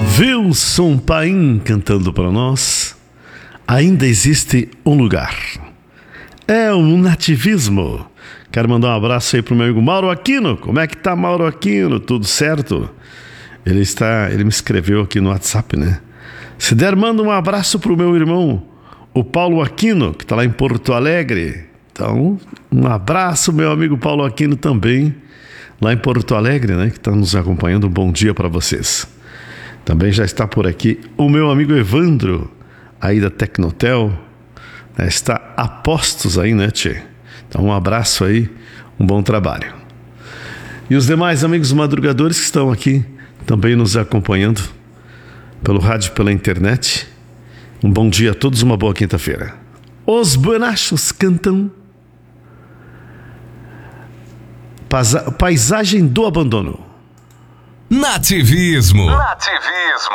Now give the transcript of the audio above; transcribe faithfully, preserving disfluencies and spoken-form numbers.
Wilson Paim cantando para nós. Ainda existe um lugar. É o nativismo. Quero mandar um abraço aí pro meu amigo Mauro Aquino. Como é que tá, Mauro Aquino? Tudo certo? Ele está, ele me escreveu aqui no WhatsApp, né? Se der, manda um abraço pro meu irmão, o Paulo Aquino, que tá lá em Porto Alegre. Então, um abraço, meu amigo Paulo Aquino também, lá em Porto Alegre, né? Que está nos acompanhando. Um bom dia para vocês. Também já está por aqui o meu amigo Evandro, aí da Tecnotel, né? Está a postos aí, né, tchê? Então um abraço aí, um bom trabalho. E os demais amigos madrugadores que estão aqui também nos acompanhando pelo rádio, pela internet. Um bom dia a todos, uma boa quinta-feira. Os Bonachos cantam Paisagem do Abandono. Nativismo. Nativismo.